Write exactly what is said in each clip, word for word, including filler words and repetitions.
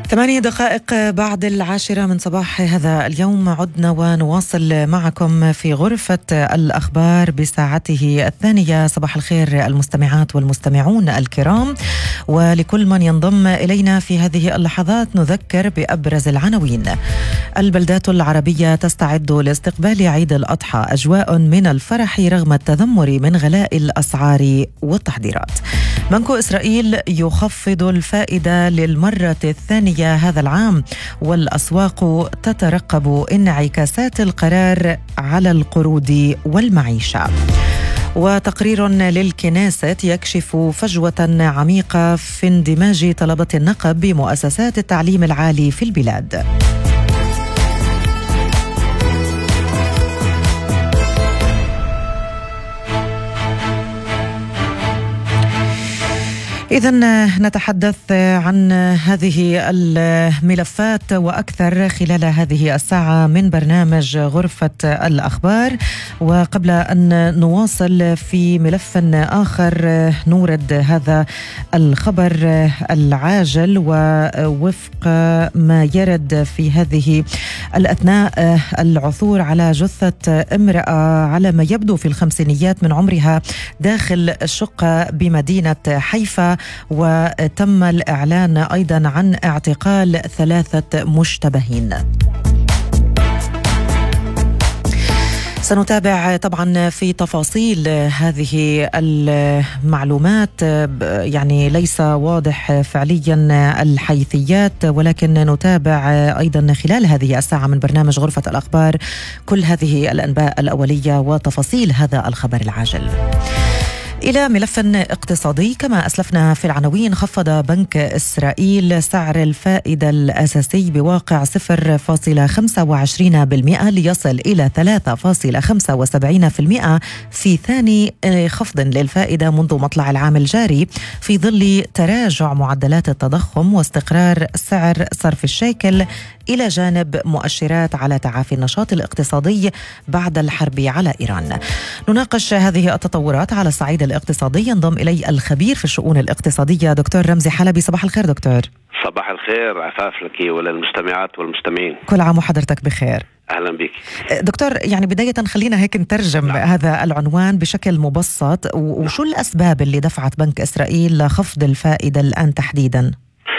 ثمانية دقائق بعد العاشرة من صباح هذا اليوم عدنا ونواصل معكم في غرفة الأخبار بساعته الثانية. صباح الخير المستمعات والمستمعون الكرام، ولكل من ينضم إلينا في هذه اللحظات نذكر بأبرز العناوين. البلدات العربية تستعد لاستقبال عيد الأضحى، أجواء من الفرح رغم التذمر من غلاء الأسعار والتحذيرات. بنك إسرائيل يخفض الفائدة للمرة الثانية هذا العام، والأسواق تترقب انعكاسات القرار على القروض والمعيشة. وتقرير للكنيست يكشف فجوة عميقة في اندماج طلبة النقب بمؤسسات التعليم العالي في البلاد. إذن نتحدث عن هذه الملفات وأكثر خلال هذه الساعة من برنامج غرفة الأخبار. وقبل أن نواصل في ملف آخر نورد هذا الخبر العاجل، ووفق ما يرد في هذه الأثناء العثور على جثة امرأة على ما يبدو في الخمسينيات من عمرها داخل الشقة بمدينة حيفا، وتم الإعلان أيضا عن اعتقال ثلاثة مشتبهين. سنتابع طبعا في تفاصيل هذه المعلومات، يعني ليس واضح فعليا الحيثيات، ولكن نتابع أيضا خلال هذه الساعة من برنامج غرفة الأخبار كل هذه الأنباء الأولية وتفاصيل هذا الخبر العاجل. إلى ملف اقتصادي، كما أسلفنا في العناوين، خفض بنك إسرائيل سعر الفائدة الأساسي بواقع صفر فاصلة خمسة وعشرين بالمئة ليصل إلى ثلاثة فاصلة خمسة وسبعين بالمئة في ثاني خفض للفائدة منذ مطلع العام الجاري، في ظل تراجع معدلات التضخم واستقرار سعر صرف الشيكل، إلى جانب مؤشرات على تعافي النشاط الاقتصادي بعد الحرب على إيران. نناقش هذه التطورات على الصعيد الاقتصادي. ينضم إلي الخبير في الشؤون الاقتصادية دكتور رمزي حلبي. صباح الخير دكتور. صباح الخير، عفاف لك وللمستمعات والمستمعين. كل عام وحضرتك بخير. أهلا بك دكتور. يعني بداية خلينا هيك نترجم نعم. هذا العنوان بشكل مبسط، وشو نعم. الأسباب اللي دفعت بنك إسرائيل لخفض الفائدة الآن تحديدا؟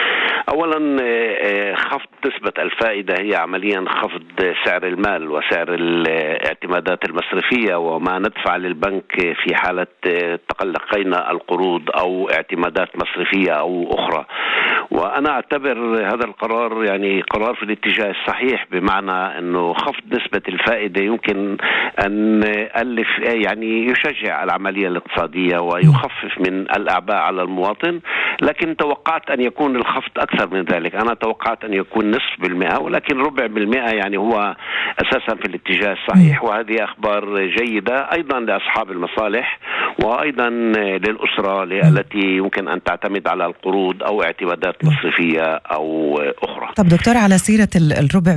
أولا خفض نسبة الفائدة هي عمليا خفض سعر المال وسعر الاعتمادات المصرفية وما ندفع للبنك في حالة تلقينا القروض أو اعتمادات مصرفية أو أخرى. وأنا أعتبر هذا القرار يعني قرار في الاتجاه الصحيح، بمعنى أنه خفض نسبة الفائدة يمكن أن ألف يعني يشجع العملية الاقتصادية ويخفف من الأعباء على المواطن، لكن توقعت أن يكون الخفض أكثر من ذلك. أنا توقعت أن يكون نصف بالمئة، ولكن ربع بالمئة يعني هو أساسا في الاتجاه الصحيح، وهذه أخبار جيدة أيضا لأصحاب المصالح وأيضا للأسرة التي يمكن أن تعتمد على القروض أو اعتمادات مصرفية أو أخرى. طب دكتور، على سيرة الربع